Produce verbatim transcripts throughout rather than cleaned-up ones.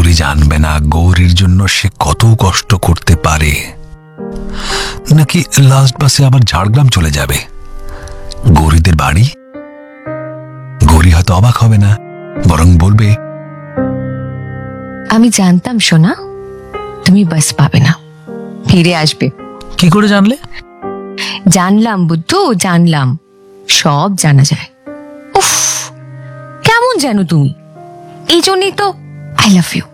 গৌরী জানবে না গৌরীর জন্য সে কত কষ্ট করতে পারে। নাকি লাস্ট বাসে আবার ঝাড়গ্রাম চলে যাবে গৌরীদের বাড়ি। গৌরী হয়তো অবাক হবে না, বরং বলবে, আমি জানতাম সোনা তুমি বাস পাবে না, ফিরে আসবে। কি করে জানলে? জানলাম বুদ্ধু, জানলাম, সব জানা যায়। উফ, কেমন জানো তুমি? এই জন্যই তো আই লাভ ইউ।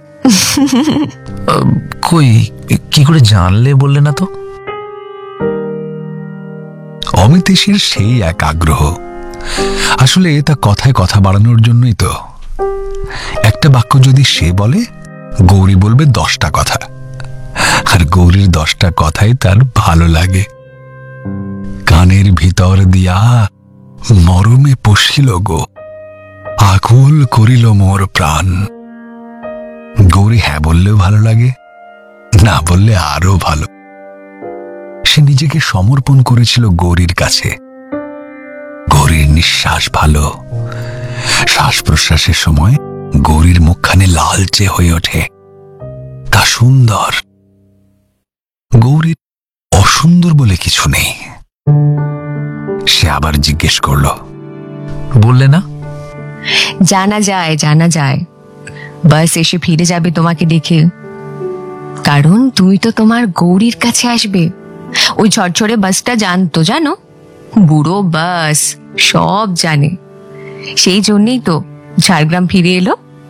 কই, কি করে জানলে বললে না তো? অমিতেশের সেই এক আগ্রহ, আসলে তা কথায় কথা বাড়ানোর জন্যই তো। একটা বাক্য যদি সে বলে, গৌরী বলবে দশটা কথা, আর গৌরীর দশটা কথাই তার ভালো লাগে। কানের ভিতর দিয়া মরমে পশিল গো, আকুল করিল মোর প্রাণ। গৌরী হ্যাঁ বললেও ভালো লাগে, না বললে আরো ভালো। সে নিজেকে সমর্পণ করেছিল গৌরীর কাছে। গৌরীর নিঃশ্বাস ভালো, শ্বাস প্রশ্বাসের সময় গৌরীর মুখখানে লালচে হয়ে ওঠে। তা সুন্দর। গৌরীর অসুন্দর বলে কিছু নেই। সে আবার জিজ্ঞেস করল, বললে না? জানা যায়, জানা যায়, বাস এসে ফিরে যাবে তোমাকে দেখে। কারণ তুমি তো তোমার গৌরীর কাছে আসবে। ওই ঝরঝরে বাসটা জানতো, জানো, বুড়ো বাস সব জানে, সেই জন্যই তো ঝাড়গ্রাম ফিরে এলো।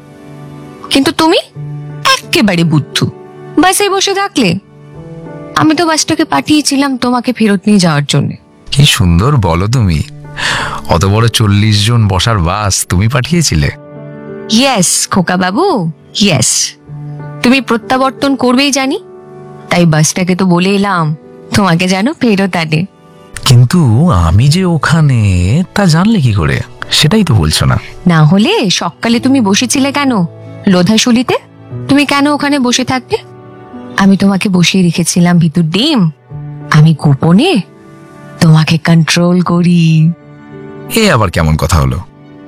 কিন্তু তুমি একেবারে বুদ্ধু, বাসে বসে থাকলে। আমি তো বাসটাকে পাঠিয়েছিলাম তোমাকে ফেরত নিয়ে যাওয়ার জন্য। কি সুন্দর বলো তুমি, অত বড় চল্লিশ জন বসার বাস তুমি পাঠিয়েছিলে? ইয়েস খোকা বাবু, ইয়েস। তুমি প্রত্যাবর্তন করবেই জানি, তাই বাসটাকে তো বলে এলাম তোমাকে যেন ফেরত আনে। কিন্তু আমি যে ওখানে, তা জানলে কি করে? সেটাই তো বলছো না। না হলে সকালে তুমি বসেছিলে কেন লোধাশুলিতে? তুমি কেন ওখানে বসে থাকতে? আমি তোমাকে বসিয়ে রেখেছিলাম ভিতর ডিম। আমি গোপনে তোমাকে কন্ট্রোল করি। এ আবার কেমন কথা হলো?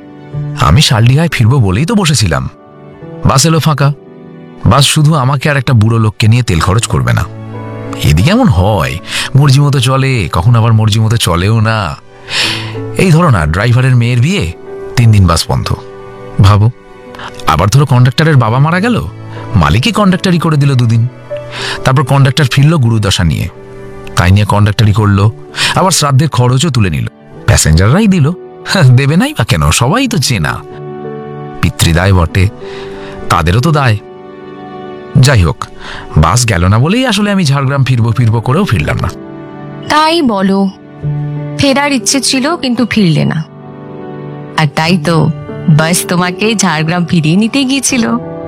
আমি শালডিহায় ফিরবো বলেই তো বসেছিলাম। বাস এলো ফাঁকা। বাস শুধু আমাকে আর একটা বুড়ো লোককে নিয়ে তেল খরচ করবে না। এদিকে এমন হয়, মর্জি মতো চলে, কখন আবার মর্জি মতো চলেও না। এই ধরো না, ড্রাইভারের মেয়ের বিয়ে, তিন দিন বাস বন্ধ। ভাবো, আবার ধরো কন্ডাক্টরের বাবা মারা গেল, মালিকই কন্ডাক্টারি করে দিল দুদিন। তারপর কন্ডাক্টর ফিরল গুরুদশা নিয়ে, তাই নিয়ে কন্ডাক্টারি করলো। আবার শ্রাদ্ধের খরচও তুলে নিল, প্যাসেঞ্জাররাই দিল। দেবে নাই বা কেন? সবাই তো চেনা, পিতৃদায় বটে, তাদেরও তো দায়। যাই হোক, বাস গেল না বলেই আসলে আমি ঝাড়গ্রাম ফিরবো ফিরবো করেও ফিরলাম না। তাই বলো, ফেরার ইচ্ছে ছিল কিন্তু ফিরলে না। আর তাই তো বাস তোমাকে ঝাড়গ্রাম ফিরিয়ে নিতে গিয়েছিল।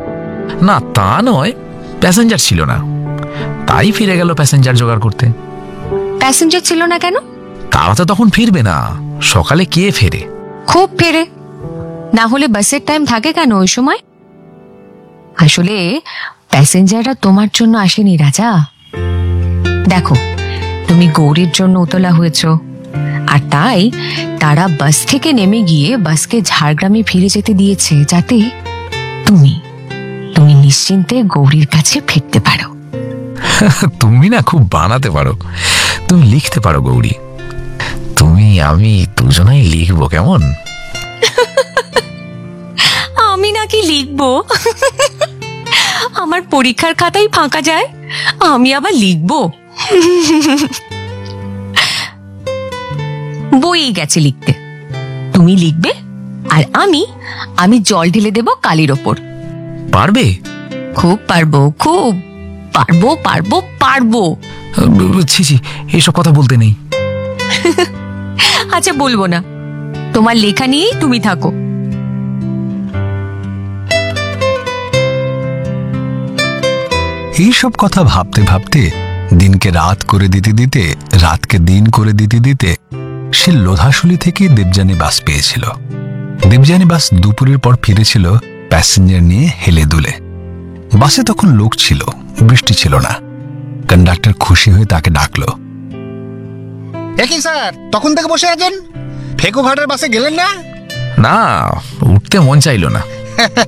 না তা নয়, প্যাসেঞ্জার ছিল না, তাই ফিরে গেল প্যাসেঞ্জার জোগাড় করতে। প্যাসেঞ্জার ছিল না কেন? তারা তো তখন ফিরবে না, সকালে কে ফেরে? খুব ফেরে, না হলে বাসের টাইম থাকে কেন ওই সময়? আসলে প্যাসেঞ্জাররা তোমার জন্য আসেনি রাজা। দেখো, তুমি গৌরীর জন্য উতলা হয়েছ, আর তাই তারা বাস থেকে নেমে গিয়ে বাসকে ঝাড়গ্রামে ফিরে যেতে দিয়েছে, যাতে তুমি তুমি নিশ্চিন্তে গৌরীর কাছে ফিরতে পারো। তুমি না খুব বানাতে পারো, তুমি লিখতে পারো গৌরী। তুমি আমি দুজনাই লিখবো, কেমন? আমি নাকি লিখবো? আমার পরীক্ষার খাতাই ফাঁকা যায়, আমি আবার লিখবো? বই গেছে লিখতে, তুমি লিখবে আর আমি আমি জল ঢেলে দেব কালির ওপর। পারবে? খুব পারবো, খুব পারবো পারবো পারবো। ছি ছি, এইসব কথা বলতে নেই। আচ্ছা বলবো না, তোমার লেখা নিয়েই তুমি থাকো। এইসব কথা ভাবতে ভাবতে, দিনকে রাত করে দিতে দিতে, রাতকে দিন করে দিতে দিতে সে লোধাশুলি থেকে দেবযানী বাস পেয়েছিল। দেবযানী বাস দুপুরের পর ফিরেছিল প্যাসেঞ্জার নিয়ে হেলে দুলে। বাসে তখন লোক ছিল, বৃষ্টি ছিল না। কন্ডাক্টর খুশি হয়ে তাকে ডাকলো। একই স্যার, তখন থেকে বসে আছেন, ফেকো ঘাটের বাসে গেলেন না? না, উঠতে মন চাইল না।